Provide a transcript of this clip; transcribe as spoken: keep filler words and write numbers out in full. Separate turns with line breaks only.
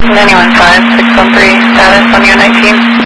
nine one five six one three, status on your nineteen.